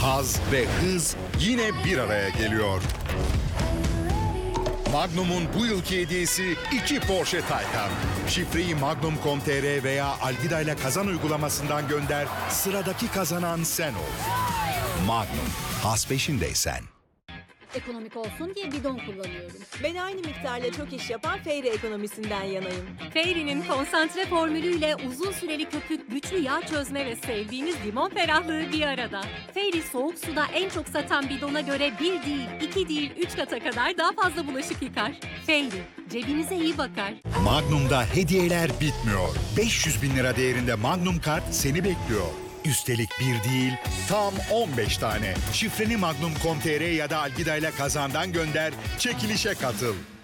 haz ve hız yine bir araya geliyor. Magnum'un bu yılki hediyesi 2 Porsche Taycan. Şifreyi magnum.com.tr veya Algida ile kazan uygulamasından gönder. Sıradaki kazanan sen ol. Magnum, haz peşindeysen. Ekonomik olsun diye bidon kullanıyorum. Ben aynı miktarla çok iş yapan Fairy ekonomisinden yanayım. Fairy'nin konsantre formülüyle uzun süreli köpük, güçlü yağ çözme ve sevdiğiniz limon ferahlığı bir arada. Fairy soğuk suda en çok satan bidona göre 1 değil, 2 değil, 3 kata kadar daha fazla bulaşık yıkar. Fairy, cebinize iyi bakar. Magnum'da hediyeler bitmiyor. 500 bin lira değerinde Magnum kart seni bekliyor. Üstelik bir değil, tam 15 tane. Şifreni magnum.com.tr ya da Algida ile kazandan gönder, çekilişe katıl.